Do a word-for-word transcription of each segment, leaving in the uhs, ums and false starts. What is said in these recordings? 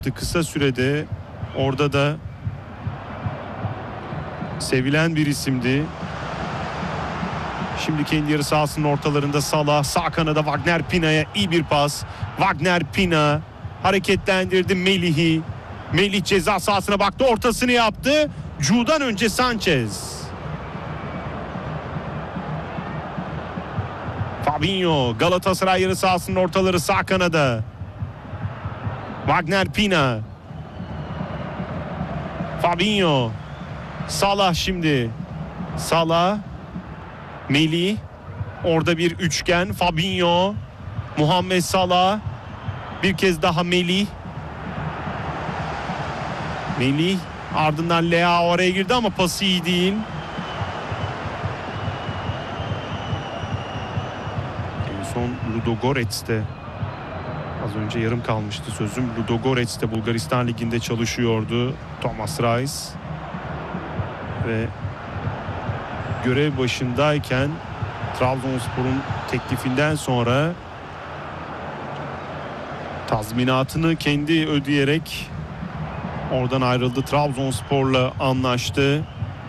Kısa sürede orada da sevilen bir isimdi. Şimdi kendi yarı sahasının ortalarında Salah, sağ kanada Wagner Pina'ya iyi bir pas. Wagner Pina hareketlendirdi Melih'i. Melih ceza sahasına baktı, ortasını yaptı. Cu'dan önce Sanchez. Fabinho, Galatasaray yarı sahasının ortaları sağ kanada. Wagner Pina. Fabinho. Salah şimdi. Salah. Melih. Orada bir üçgen. Fabinho. Muhammed Salah. Bir kez daha Melih. Melih. Ardından Leao oraya girdi ama pası iyi değil. En son Ludogorets'te. Az önce yarım kalmıştı sözüm. Ludogorets'te Bulgaristan Ligi'nde çalışıyordu Thomas Reis. Ve görev başındayken Trabzonspor'un teklifinden sonra tazminatını kendi ödeyerek oradan ayrıldı. Trabzonspor'la anlaştı.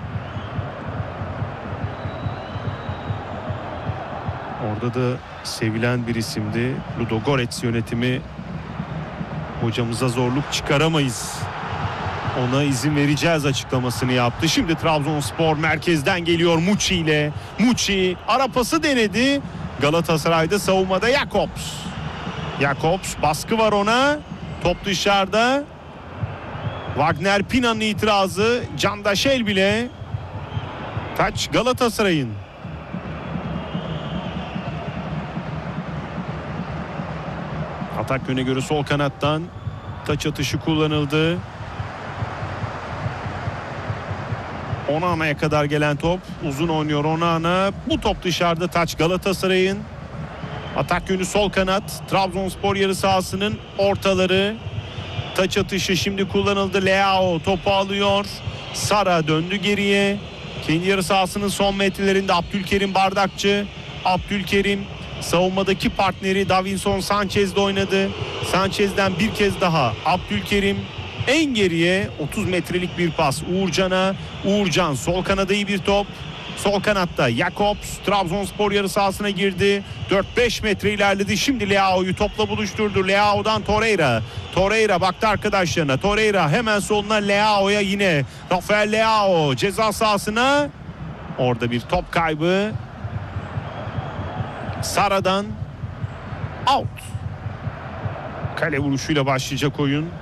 Orada da sevilen bir isimdi. Ludogorets yönetimi hocamıza zorluk çıkaramayız, ona izin vereceğiz açıklamasını yaptı. Şimdi Trabzonspor merkezden geliyor Muçi ile. Muçi ara pası denedi. Galatasaray'da savunmada Jakobs. Jakobs, baskı var ona. Top dışarıda. Wagner Pina'nın itirazı. Candaşel bile. Taç Galatasaray'ın. Atak yöne göre sol kanattan taç atışı kullanıldı. Onana'ya kadar gelen top. Uzun oynuyor Onana. Bu top dışarıda, taç Galatasaray'ın. Atak yönü sol kanat. Trabzonspor yarı sahasının ortaları. Taç atışı şimdi kullanıldı. Leao topu alıyor. Sara döndü geriye. Kendi yarı sahasının son metrelerinde Abdülkerim Bardakçı. Abdülkerim savunmadaki partneri Davinson Sanchez'de oynadı. Sanchez'den bir kez daha Abdülkerim. En geriye otuz metrelik bir pas Uğurcan'a. Uğurcan sol kanada iyi bir top. Sol kanatta Jakobs Trabzonspor yarı sahasına girdi. dört beş metre ilerledi. Şimdi Leao'yu topla buluşturdu. Leao'dan Torreira. Torreira baktı arkadaşlarına. Torreira hemen soluna Leao'ya yine. Rafael Leao ceza sahasına. Orada bir top kaybı. Sara'dan out. Kale vuruşuyla başlayacak oyun.